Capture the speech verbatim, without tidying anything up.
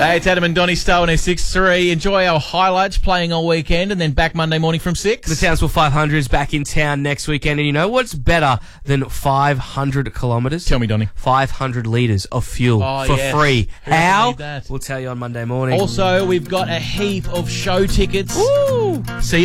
Hey, it's Adam and Donny Star on our six three. Enjoy our highlights playing all weekend and then back Monday morning from six. The Townsville five hundred is back in town next weekend, and you know what's better than five hundred kilometres? Tell me, Donny. five hundred litres of fuel Oh, for yes. free. Who doesn't How? need that? We'll tell you on Monday morning. Also, we've got a heap of show tickets. Woo! See